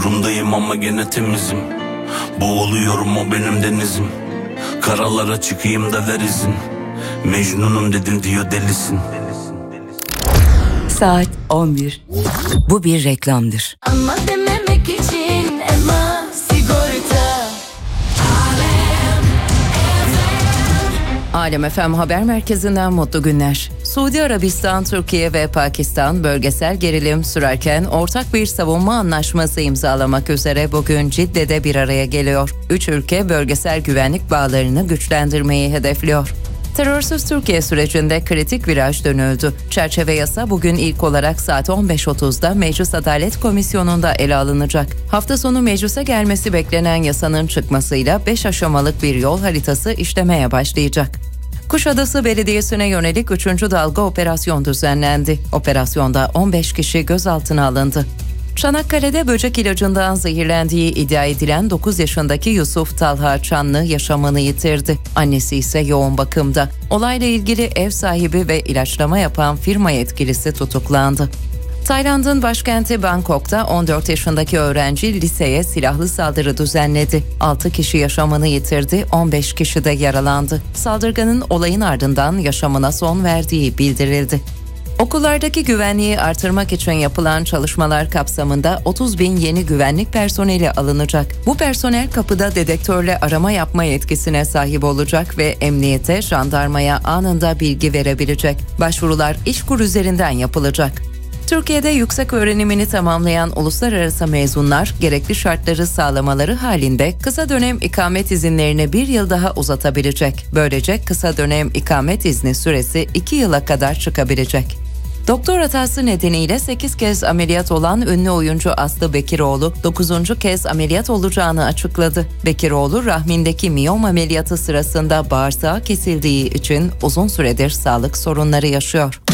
durumdayım ama gene temizim. Boğuluyorum, o benim denizim. Karalara çıkayım da ver izin. Mecnunum dedin diyor delisin. Saat 11. Bu bir reklamdır. Ama dememek için Ema Sigorta. Alem FM Haber Merkezi'nden mutlu günler. Suudi Arabistan, Türkiye ve Pakistan bölgesel gerilim sürerken ortak bir savunma anlaşması imzalamak üzere bugün Cidde'de bir araya geliyor. Üç ülke bölgesel güvenlik bağlarını güçlendirmeyi hedefliyor. Terörsüz Türkiye sürecinde kritik viraj dönüldü. Çerçeve yasa bugün ilk olarak saat 15.30'da Meclis Adalet Komisyonu'nda ele alınacak. Hafta sonu meclise gelmesi beklenen yasanın çıkmasıyla 5 aşamalık bir yol haritası işlemeye başlayacak. Kuşadası Belediyesi'ne yönelik 3. dalga operasyon düzenlendi. Operasyonda 15 kişi gözaltına alındı. Çanakkale'de böcek ilacından zehirlendiği iddia edilen 9 yaşındaki Yusuf Talha Çanlı yaşamını yitirdi. Annesi ise yoğun bakımda. Olayla ilgili ev sahibi ve ilaçlama yapan firma yetkilisi tutuklandı. Tayland'ın başkenti Bangkok'ta 14 yaşındaki öğrenci liseye silahlı saldırı düzenledi. 6 kişi yaşamını yitirdi, 15 kişi de yaralandı. Saldırganın olayın ardından yaşamına son verdiği bildirildi. Okullardaki güvenliği artırmak için yapılan çalışmalar kapsamında 30.000 yeni güvenlik personeli alınacak. Bu personel kapıda dedektörle arama yapma yetkisine sahip olacak ve emniyete, jandarmaya anında bilgi verebilecek. Başvurular İşkur üzerinden yapılacak. Türkiye'de yüksek öğrenimini tamamlayan uluslararası mezunlar gerekli şartları sağlamaları halinde kısa dönem ikamet izinlerini bir yıl daha uzatabilecek. Böylece kısa dönem ikamet izni süresi 2 yıla kadar çıkabilecek. Doktor hatası nedeniyle 8 kez ameliyat olan ünlü oyuncu Aslı Bekiroğlu 9. kez ameliyat olacağını açıkladı. Bekiroğlu rahmindeki miyom ameliyatı sırasında bağırsağı kesildiği için uzun süredir sağlık sorunları yaşıyor.